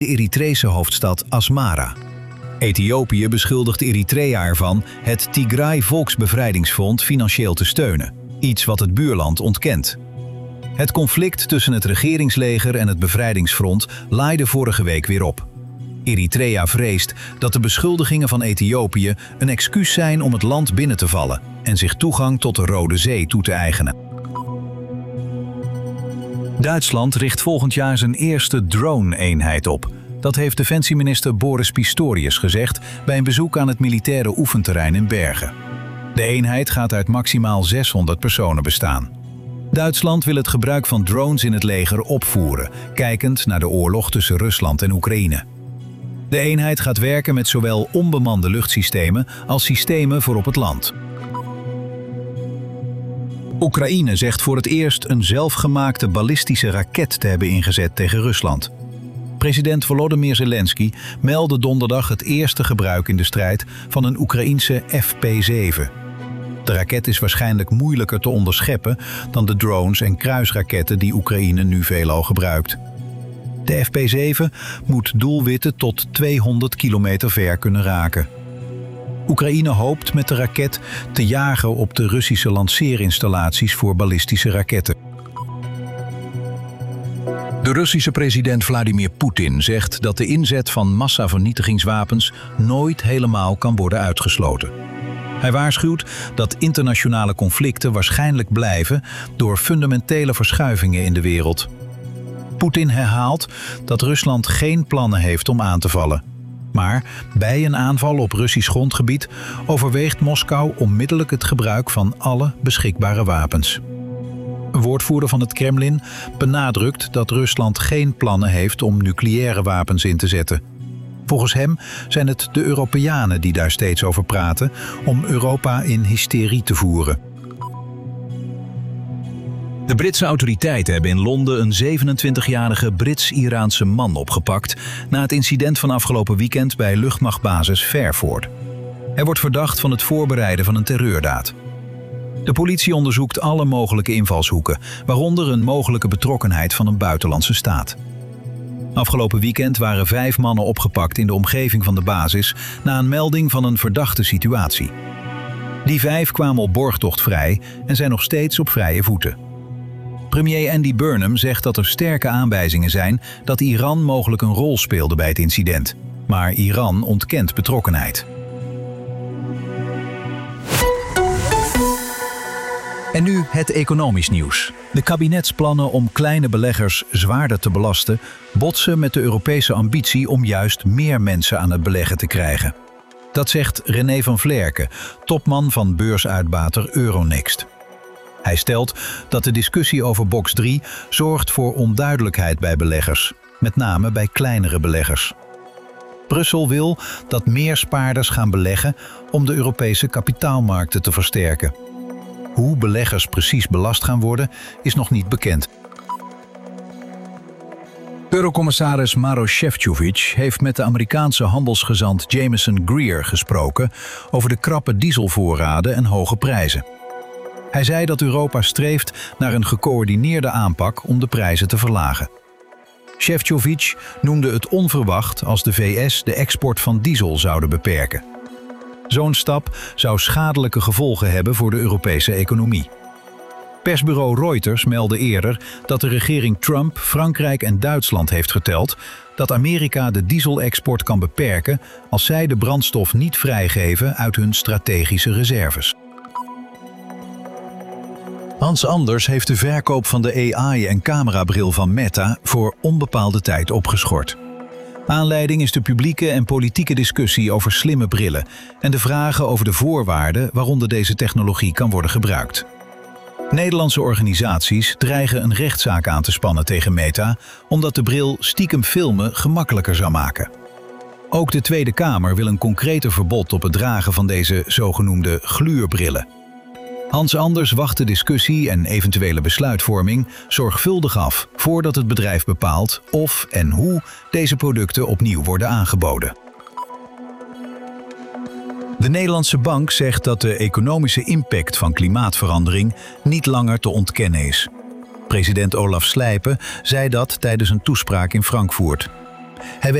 de Eritrese hoofdstad Asmara. Ethiopië beschuldigt Eritrea ervan het Tigray-Volksbevrijdingsfront financieel te steunen, iets wat het buurland ontkent. Het conflict tussen het regeringsleger en het bevrijdingsfront laaide vorige week weer op. Eritrea vreest dat de beschuldigingen van Ethiopië een excuus zijn om het land binnen te vallen en zich toegang tot de Rode Zee toe te eigenen. Duitsland richt volgend jaar zijn eerste drone-eenheid op. Dat heeft defensieminister Boris Pistorius gezegd bij een bezoek aan het militaire oefenterrein in Bergen. De eenheid gaat uit maximaal 600 personen bestaan. Duitsland wil het gebruik van drones in het leger opvoeren, kijkend naar de oorlog tussen Rusland en Oekraïne. De eenheid gaat werken met zowel onbemande luchtsystemen als systemen voor op het land. Oekraïne zegt voor het eerst een zelfgemaakte ballistische raket te hebben ingezet tegen Rusland. President Volodymyr Zelensky meldde donderdag het eerste gebruik in de strijd van een Oekraïense FP-7. De raket is waarschijnlijk moeilijker te onderscheppen dan de drones en kruisraketten die Oekraïne nu veelal gebruikt. De FP-7 moet doelwitten tot 200 kilometer ver kunnen raken. Oekraïne hoopt met de raket te jagen op de Russische lanceerinstallaties voor ballistische raketten. De Russische president Vladimir Poetin zegt dat de inzet van massavernietigingswapens nooit helemaal kan worden uitgesloten. Hij waarschuwt dat internationale conflicten waarschijnlijk blijven door fundamentele verschuivingen in de wereld. Poetin herhaalt dat Rusland geen plannen heeft om aan te vallen. Maar bij een aanval op Russisch grondgebied overweegt Moskou onmiddellijk het gebruik van alle beschikbare wapens. Een woordvoerder van het Kremlin benadrukt dat Rusland geen plannen heeft om nucleaire wapens in te zetten. Volgens hem zijn het de Europeanen die daar steeds over praten om Europa in hysterie te voeren. De Britse autoriteiten hebben in Londen een 27-jarige Brits-Iraanse man opgepakt na het incident van afgelopen weekend bij luchtmachtbasis Fairford. Hij wordt verdacht van het voorbereiden van een terreurdaad. De politie onderzoekt alle mogelijke invalshoeken, waaronder een mogelijke betrokkenheid van een buitenlandse staat. Afgelopen weekend waren 5 mannen opgepakt in de omgeving van de basis na een melding van een verdachte situatie. Die 5 kwamen op borgtocht vrij en zijn nog steeds op vrije voeten. Premier Andy Burnham zegt dat er sterke aanwijzingen zijn dat Iran mogelijk een rol speelde bij het incident. Maar Iran ontkent betrokkenheid. En nu het economisch nieuws. De kabinetsplannen om kleine beleggers zwaarder te belasten botsen met de Europese ambitie om juist meer mensen aan het beleggen te krijgen. Dat zegt René van Vlerken, topman van beursuitbater Euronext. Hij stelt dat de discussie over box 3 zorgt voor onduidelijkheid bij beleggers, met name bij kleinere beleggers. Brussel wil dat meer spaarders gaan beleggen om de Europese kapitaalmarkten te versterken. Hoe beleggers precies belast gaan worden, is nog niet bekend. Eurocommissaris Maroš Šefčovič heeft met de Amerikaanse handelsgezant Jameson Greer gesproken over de krappe dieselvoorraden en hoge prijzen. Hij zei dat Europa streeft naar een gecoördineerde aanpak om de prijzen te verlagen. Šefčovič noemde het onverwacht als de VS de export van diesel zouden beperken. Zo'n stap zou schadelijke gevolgen hebben voor de Europese economie. Persbureau Reuters meldde eerder dat de regering Trump Frankrijk en Duitsland heeft geteld dat Amerika de dieselexport kan beperken als zij de brandstof niet vrijgeven uit hun strategische reserves. Hans Anders heeft de verkoop van de AI- en camerabril van Meta voor onbepaalde tijd opgeschort. Aanleiding is de publieke en politieke discussie over slimme brillen en de vragen over de voorwaarden waaronder deze technologie kan worden gebruikt. Nederlandse organisaties dreigen een rechtszaak aan te spannen tegen Meta, omdat de bril stiekem filmen gemakkelijker zou maken. Ook de Tweede Kamer wil een concreter verbod op het dragen van deze zogenoemde gluurbrillen. Hans Anders wacht de discussie en eventuele besluitvorming zorgvuldig af voordat het bedrijf bepaalt of en hoe deze producten opnieuw worden aangeboden. De Nederlandse Bank zegt dat de economische impact van klimaatverandering niet langer te ontkennen is. President Olaf Slijpen zei dat tijdens een toespraak in Frankfurt. Hij